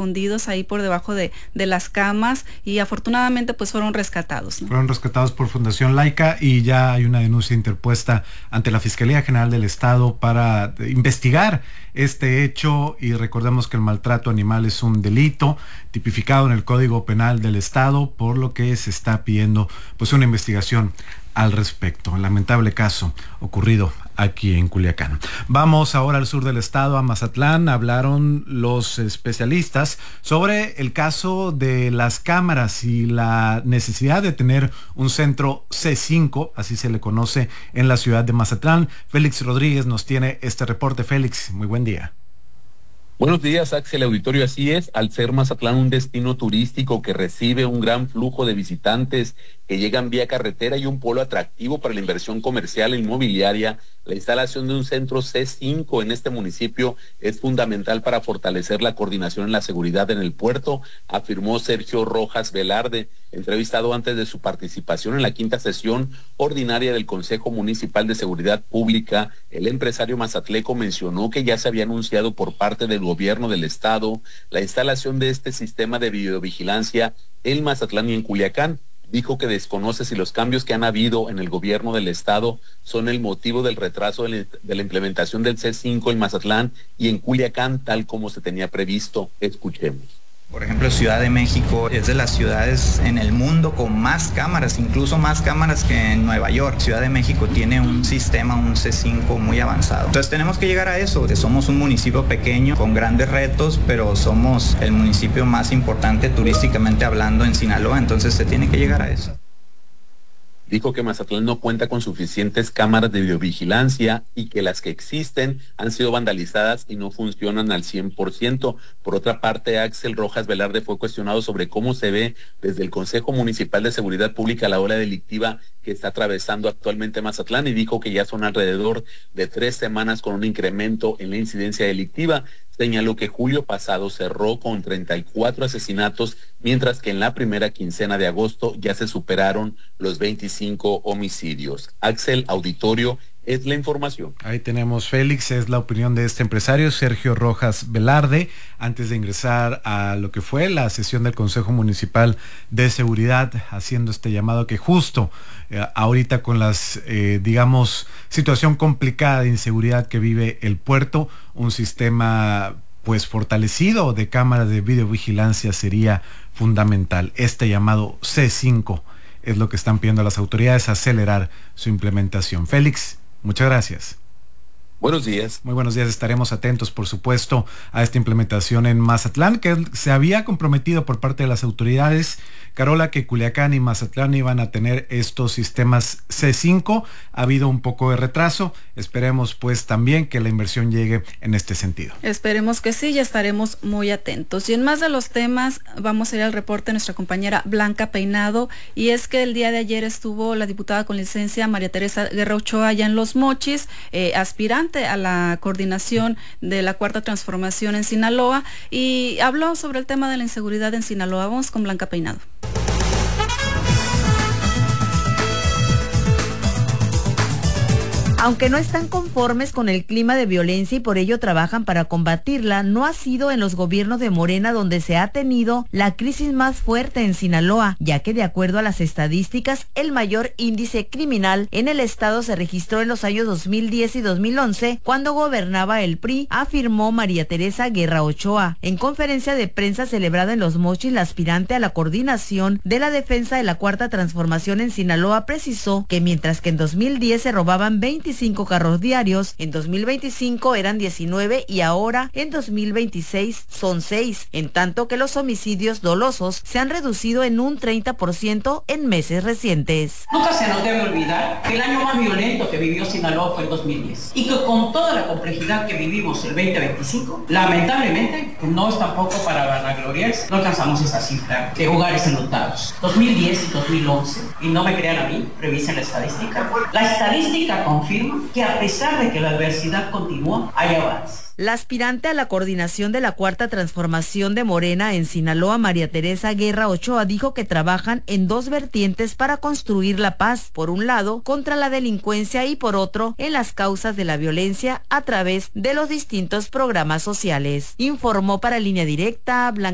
escondidos ahí por debajo de las camas y afortunadamente pues fueron rescatados, ¿no? Fueron rescatados por Fundación Laica y ya hay una denuncia interpuesta ante la Fiscalía General del Estado para investigar este hecho, y recordemos que el maltrato animal es un delito tipificado en el Código Penal del Estado, por lo que se está pidiendo pues una investigación al respecto. Lamentable caso ocurrido aquí en Culiacán. Vamos ahora al sur del estado, a Mazatlán. Hablaron los especialistas sobre el caso de las cámaras y la necesidad de tener un centro C5, así se le conoce, en la ciudad de Mazatlán. Félix Rodríguez nos tiene este reporte. Félix, muy buen día. Buenos días, Axel Auditorio. Así es, al ser Mazatlán un destino turístico que recibe un gran flujo de visitantes que llegan vía carretera y un polo atractivo para la inversión comercial e inmobiliaria, la instalación de un centro C5 en este municipio es fundamental para fortalecer la coordinación en la seguridad en el puerto, afirmó Sergio Rojas Velarde, entrevistado antes de su participación en la quinta sesión ordinaria del Consejo Municipal de Seguridad Pública. El empresario mazatleco mencionó que ya se había anunciado por parte del gobierno del estado la instalación de este sistema de videovigilancia en Mazatlán y en Culiacán. Dijo que desconoce si los cambios que han habido en el gobierno del estado son el motivo del retraso de la implementación del C5 en Mazatlán y en Culiacán, tal como se tenía previsto. Escuchemos. Por ejemplo, Ciudad de México es de las ciudades en el mundo con más cámaras, incluso más cámaras que en Nueva York. Ciudad de México tiene un sistema, un C5 muy avanzado. Entonces tenemos que llegar a eso, que somos un municipio pequeño con grandes retos, pero somos el municipio más importante turísticamente hablando en Sinaloa, entonces se tiene que llegar a eso. Dijo que Mazatlán no cuenta con suficientes cámaras de videovigilancia y que las que existen han sido vandalizadas y no funcionan al 100%. Por otra parte, Axel Rojas Velarde fue cuestionado sobre cómo se ve desde el Consejo Municipal de Seguridad Pública la ola delictiva que está atravesando actualmente Mazatlán, y dijo que ya son alrededor de 3 semanas con un incremento en la incidencia delictiva. Señaló que julio pasado cerró con 34 asesinatos, mientras que en la primera quincena de agosto ya se superaron los 25 homicidios. Axel Auditorio, es la información. Ahí tenemos, Félix, es la opinión de este empresario, Sergio Rojas Velarde, antes de ingresar a lo que fue la sesión del Consejo Municipal de Seguridad, haciendo este llamado que justo ahorita con las, situación complicada de inseguridad que vive el puerto, un sistema pues fortalecido de cámaras de videovigilancia sería fundamental. Este llamado C5 es lo que están pidiendo las autoridades, acelerar su implementación. Félix, muchas gracias. Buenos días. Muy buenos días. Estaremos atentos, por supuesto, a esta implementación en Mazatlán, que se había comprometido por parte de las autoridades, Carola, que Culiacán y Mazatlán iban a tener estos sistemas C5. Ha habido un poco de retraso. Esperemos pues también que la inversión llegue en este sentido. Esperemos que sí, ya estaremos muy atentos. Y en más de los temas, vamos a ir al reporte de nuestra compañera Blanca Peinado, y es que el día de ayer estuvo la diputada con licencia María Teresa Guerra Ochoa allá en Los Mochis, aspirante a la coordinación de la Cuarta Transformación en Sinaloa, y habló sobre el tema de la inseguridad en Sinaloa. Vamos con Blanca Peinado. Aunque no están conformes con el clima de violencia y por ello trabajan para combatirla, no ha sido en los gobiernos de Morena donde se ha tenido la crisis más fuerte en Sinaloa, ya que de acuerdo a las estadísticas, el mayor índice criminal en el estado se registró en los años 2010 y 2011, cuando gobernaba el PRI, afirmó María Teresa Guerra Ochoa. En conferencia de prensa celebrada en Los Mochis, la aspirante a la coordinación de la defensa de la Cuarta Transformación en Sinaloa precisó que mientras que en 2010 se robaban 25 carros diarios, en 2025 eran 19 y ahora en 2026 son 6, en tanto que los homicidios dolosos se han reducido en un 30% en meses recientes. Nunca se nos debe olvidar que el año más violento que vivió Sinaloa fue el 2010 y que con toda la complejidad que vivimos el 2025, lamentablemente, no es tampoco para vanagloriarse, no alcanzamos esa cifra de hogares enlutados. 2010 y 2011, y no me crean a mí, revisen la estadística. La estadística confirma que a pesar de que la adversidad continúa, hay avances. La aspirante a la coordinación de la Cuarta Transformación de Morena en Sinaloa, María Teresa Guerra Ochoa, dijo que trabajan en dos vertientes para construir la paz. Por un lado, contra la delincuencia y por otro, en las causas de la violencia a través de los distintos programas sociales. Informó para Línea Directa Blanca